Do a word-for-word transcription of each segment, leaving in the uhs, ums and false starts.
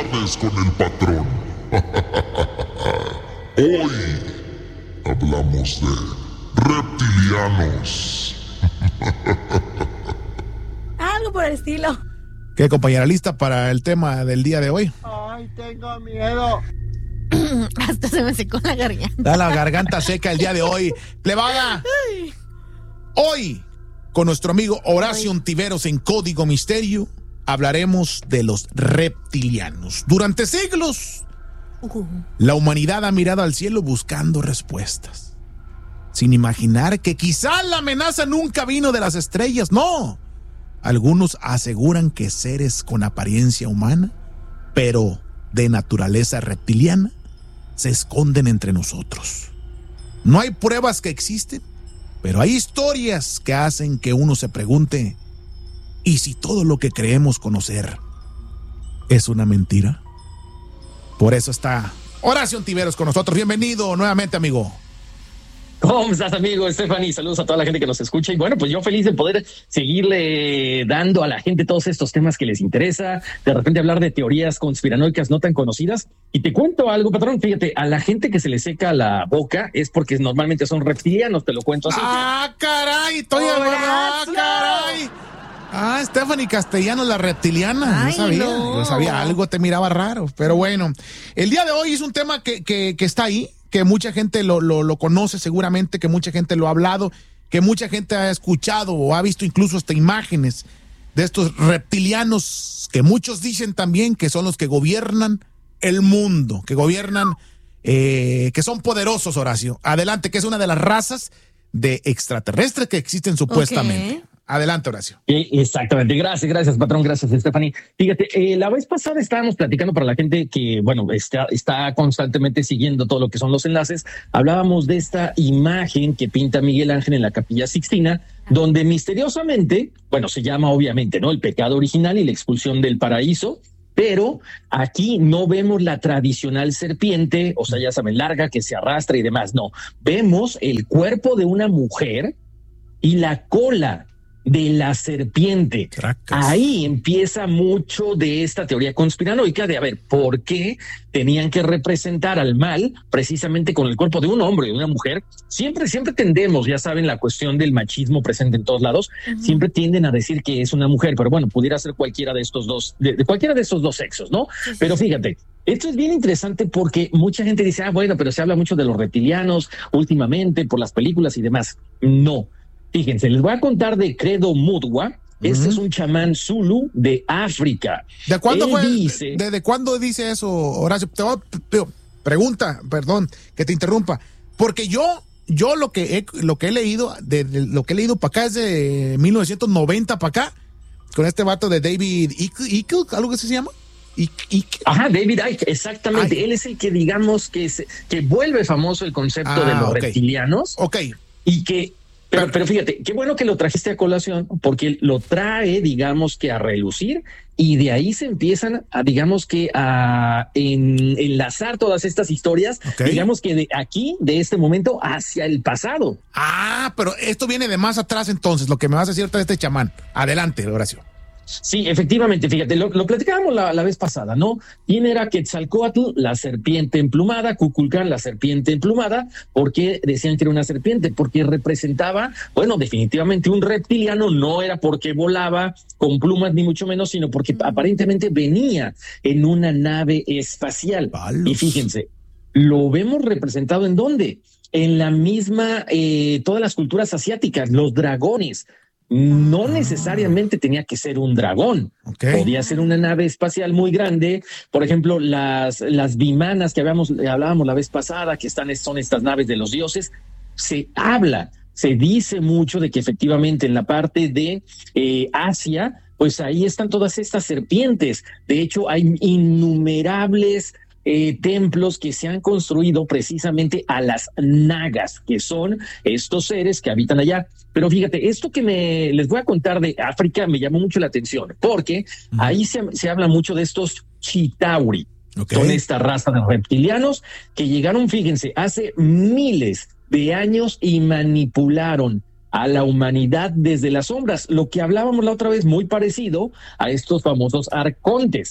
tardes con el patrón. Hoy hablamos de reptilianos. Algo por el estilo. ¿Qué, compañera, lista para el tema del día de hoy? Ay, tengo miedo. Hasta se me secó la garganta. Da la garganta seca el día de hoy. Plebada. Hoy, con nuestro amigo Horacio Ontiveros en Código Misterio, hablaremos de los reptilianos. Durante siglos, uh. la humanidad ha mirado al cielo buscando respuestas, sin imaginar que quizá la amenaza nunca vino de las estrellas. No. Algunos aseguran que seres con apariencia humana, pero de naturaleza reptiliana, se esconden entre nosotros. No hay pruebas que existen, pero hay historias que hacen que uno se pregunte: ¿y si todo lo que creemos conocer es una mentira? Por eso está Horacio Ontiveros con nosotros. Bienvenido nuevamente, amigo. ¿Cómo estás, amigo Stephanie? Saludos a toda la gente que nos escucha. Y bueno, pues yo feliz de poder seguirle dando a la gente todos estos temas que les interesa. De repente hablar de teorías conspiranoicas no tan conocidas. Y te cuento algo, patrón. Fíjate, a la gente que se le seca la boca es porque normalmente son reptilianos. Te lo cuento así. ¡Ah, caray! Estoy ¡Ah, caray! Ah, Stephanie Castellanos, la reptiliana. Ay, yo sabía, no. yo sabía algo, te miraba raro. Pero bueno, el día de hoy es un tema que, que, que está ahí, que mucha gente lo, lo, lo conoce seguramente, que mucha gente lo ha hablado, que mucha gente ha escuchado o ha visto incluso hasta imágenes de estos reptilianos, que muchos dicen también que son los que gobiernan el mundo, que gobiernan, eh, que son poderosos, Horacio. Adelante, que es una de las razas de extraterrestres que existen supuestamente. Okay. Adelante, Horacio. Exactamente. Gracias, gracias, patrón. Gracias, Stephanie. Fíjate, eh, la vez pasada estábamos platicando para la gente que, bueno, está, está constantemente siguiendo todo lo que son los enlaces. Hablábamos de esta imagen que pinta Miguel Ángel en la Capilla Sixtina, donde misteriosamente, bueno, se llama obviamente, ¿no? El pecado original y la expulsión del paraíso. Pero aquí no vemos la tradicional serpiente, o sea, ya saben, larga, que se arrastra y demás. No, vemos el cuerpo de una mujer y la cola de la serpiente. Tracas. Ahí empieza mucho de esta teoría conspiranoica de a ver por qué tenían que representar al mal precisamente con el cuerpo de un hombre y de una mujer. Siempre, siempre tendemos, ya saben, la cuestión del machismo presente en todos lados. Uh-huh. Siempre tienden a decir que es una mujer, pero bueno, pudiera ser cualquiera de estos dos, de, de cualquiera de estos dos sexos, ¿no? Sí, sí. Pero fíjate, esto es bien interesante porque mucha gente dice, ah, bueno, pero se habla mucho de los reptilianos últimamente por las películas y demás. No. Fíjense, les voy a contar de Credo Mutwa. Uh-huh. Este es un chamán Zulu de África. ¿De cuándo Él fue? Dice, ¿Desde cuándo dice eso, Horacio? Te voy a, pregunta, perdón, que te interrumpa. Porque yo, yo lo que he, lo que he leído, de, de lo que he leído para acá es de mil novecientos noventa para acá, con este vato de David Icke, Icke, ¿algo que se llama? Icke, Icke. Ajá, David Icke, exactamente. Ay. Él es el que, digamos, que, se, que vuelve famoso el concepto ah, de los okay. reptilianos. Ok. Y que Pero, pero fíjate, qué bueno que lo trajiste a colación, porque lo trae, digamos que a relucir, y de ahí se empiezan a, digamos que a en, enlazar todas estas historias, okay. digamos que de aquí, de este momento, hacia el pasado. Ah, pero esto viene de más atrás entonces, lo que me vas a decir de este chamán. Adelante, Horacio. Sí, efectivamente, fíjate, lo, lo platicábamos la, la vez pasada, ¿no? ¿Quién era Quetzalcóatl, la serpiente emplumada, Kukulcán, la serpiente emplumada? ¿Por qué decían que era una serpiente? Porque representaba, bueno, definitivamente un reptiliano, no era porque volaba con plumas ni mucho menos, sino porque mm. aparentemente venía en una nave espacial. Palos. Y fíjense, lo vemos representado ¿en dónde? En la misma, eh, todas las culturas asiáticas, los dragones. No necesariamente tenía que ser un dragón, okay. podía ser una nave espacial muy grande. Por ejemplo, las, las vimanas que habíamos, hablábamos la vez pasada, que están, son estas naves de los dioses, se habla, se dice mucho de que efectivamente en la parte de eh, Asia, pues ahí están todas estas serpientes. De hecho, hay innumerables Eh, templos que se han construido precisamente a las nagas, que son estos seres que habitan allá. Pero fíjate, esto que me les voy a contar de África me llamó mucho la atención, porque uh-huh. ahí se, se habla mucho de estos Chitauri. Okay. Son esta raza de reptilianos que llegaron, fíjense, hace miles de años y manipularon a la humanidad desde las sombras, lo que hablábamos la otra vez, muy parecido a estos famosos arcontes.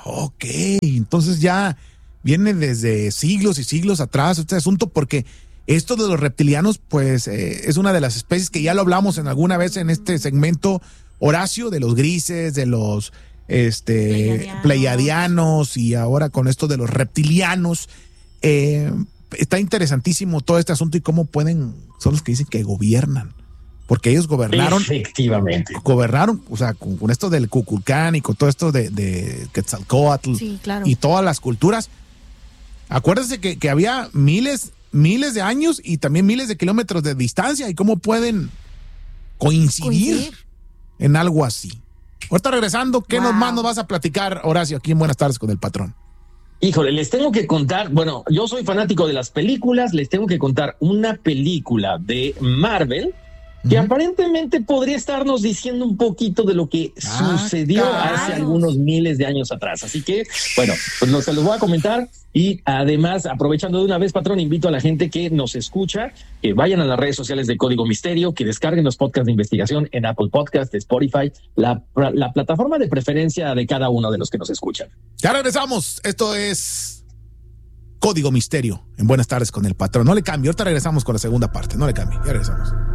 Ok, entonces ya viene desde siglos y siglos atrás este asunto, porque esto de los reptilianos, pues eh, es una de las especies que ya lo hablamos en alguna vez en este segmento, Horacio, de los grises, de los este Pleiadianos. pleiadianos, y ahora con esto de los reptilianos. Eh, está interesantísimo todo este asunto y cómo pueden, son los que dicen que gobiernan, porque ellos gobernaron. Efectivamente. Gobernaron, o sea, con, con esto del Kukulcán y con todo esto de, de Quetzalcóatl Sí, claro. y todas las culturas. Acuérdense que, que había miles, miles de años y también miles de kilómetros de distancia, y cómo pueden coincidir, Coincidir. en algo así. Ahorita regresando, ¿qué Wow. nos más nos vas a platicar, Horacio, aquí en Buenas Tardes con el Patrón? Híjole, les tengo que contar, bueno, yo soy fanático de las películas, les tengo que contar una película de Marvel que Ujú. aparentemente podría estarnos diciendo un poquito de lo que Ah, sucedió caray. hace algunos miles de años atrás. Así que, bueno, pues no, se los voy a comentar, y además, aprovechando de una vez, Patrón, invito a la gente que nos escucha, que vayan a las redes sociales de Código Misterio, que descarguen los podcasts de investigación en Apple Podcast, Spotify, la, la plataforma de preferencia de cada uno de los que nos escuchan. Ya regresamos. Esto es Código Misterio en Buenas Tardes con el Patrón. No le cambie. Ahorita regresamos con la segunda parte. No le cambie. Ya regresamos.